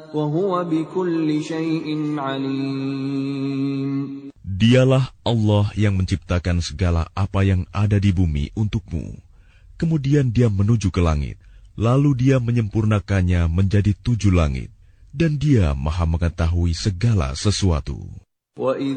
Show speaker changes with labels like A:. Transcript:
A: وهو بكل شيء عليم.
B: Dialah Allah yang menciptakan segala apa yang ada di bumi untukmu. Kemudian Dia menuju ke langit, lalu Dia menyempurnakannya menjadi 7 langit, dan Dia Maha mengetahui segala sesuatu.